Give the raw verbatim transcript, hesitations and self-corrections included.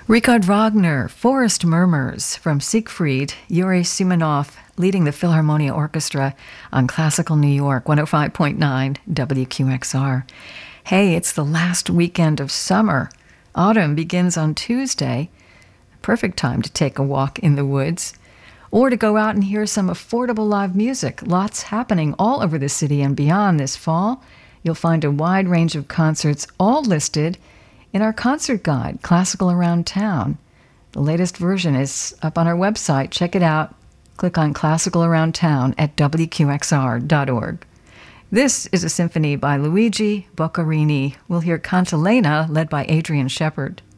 Richard Wagner, Forest Murmurs from Siegfried, Yuri Simonov leading the Philharmonia Orchestra on Classical New York, one oh five point nine W Q X R. Hey, it's the last weekend of summer. Autumn begins on Tuesday. Perfect time to take a walk in the woods or to go out and hear some affordable live music. Lots happening all over the city and beyond this fall. You'll find a wide range of concerts all listed in our concert guide, Classical Around Town. The latest version is up on our website. Check it out. Click on Classical Around Town at W Q X R dot org. This is a symphony by Luigi Boccherini. We'll hear Cantilena, led by Adrian Shepard.